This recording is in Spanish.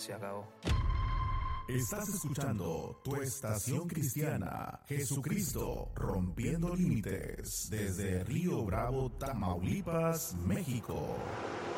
se acabó. Estás escuchando Tu Estación Cristiana, Jesucristo Rompiendo Límites, desde Río Bravo, Tamaulipas, México.